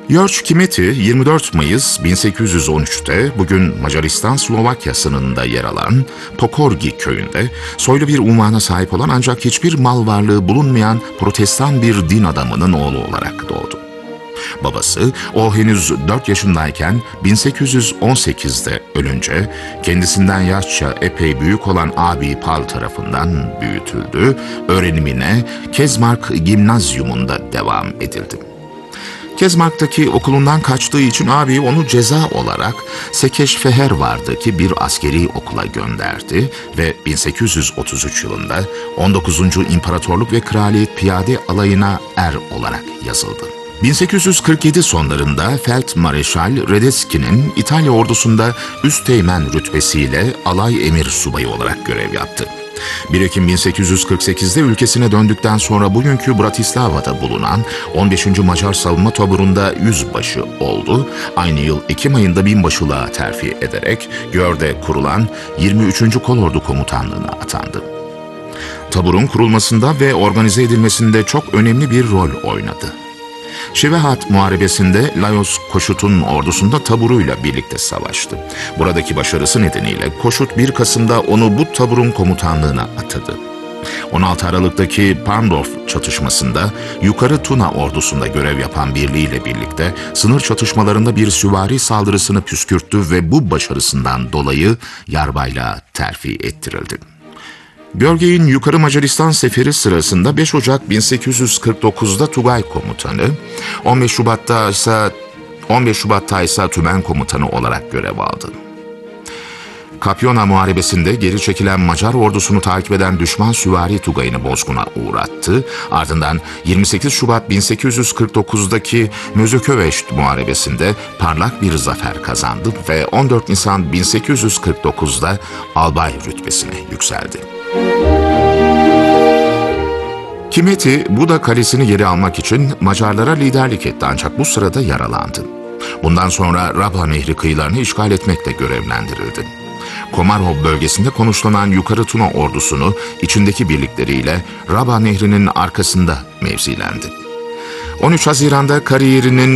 George Kimeti 24 Mayıs 1813'te bugün Macaristan-Slovakya sınırında yer alan Pokorgi köyünde soylu bir unvana sahip olan ancak hiçbir mal varlığı bulunmayan protestan bir din adamının oğlu olarak doğdu. Babası o henüz 4 yaşındayken 1818'de ölünce kendisinden yaşça epey büyük olan abi Paul tarafından büyütüldü, öğrenimine Kezmark Gimnazyumunda devam edildi. Kezmark'taki okulundan kaçtığı için abi onu ceza olarak Sekeşfehervar'daki bir askeri okula gönderdi ve 1833 yılında 19. İmparatorluk ve Kraliyet Piyade Alayı'na olarak yazıldı. 1847 sonlarında Feldmareşal Radetzky'nin İtalya ordusunda üsteğmen rütbesiyle alay emir subayı olarak görev yaptı. 1 Ekim 1848'de ülkesine döndükten sonra bugünkü Bratislava'da bulunan 15. Macar Savunma Taburu'nda yüzbaşı oldu. Aynı yıl Ekim ayında binbaşılığa terfi ederek Győr'de kurulan 23. Kolordu Komutanlığı'na atandı. Taburun kurulmasında ve organize edilmesinde çok önemli bir rol oynadı. Şivehat Muharebesi'nde Lajos Kossuth'un ordusunda taburuyla birlikte savaştı. Buradaki başarısı nedeniyle Kossuth 1 Kasım'da onu bu taburun komutanlığına atadı. 16 Aralık'taki Pandorf çatışmasında Yukarı Tuna ordusunda görev yapan birliğiyle birlikte sınır çatışmalarında bir süvari saldırısını püskürttü ve bu başarısından dolayı yarbayla terfi ettirildi. Görgey'in Yukarı Macaristan seferi sırasında 5 Ocak 1849'da Tugay komutanı, 15 Şubat'ta ise Tümen komutanı olarak görev aldı. Kapyona Muharebesi'nde geri çekilen Macar ordusunu takip eden düşman süvari Tugay'ını bozguna uğrattı. Ardından 28 Şubat 1849'daki Mözököveşt Muharebesi'nde parlak bir zafer kazandı ve 14 Nisan 1849'da albay rütbesine yükseldi. Kimeti, Buda Kalesi'ni geri almak için Macarlara liderlik etti ancak bu sırada yaralandı. Bundan sonra Raba Nehri kıyılarını işgal etmekle görevlendirildi. Komarov bölgesinde konuşlanan Yukarı Tuna ordusunu içindeki birlikleriyle Raba Nehri'nin arkasında mevzilendi. 13 Haziran'da kariyerinin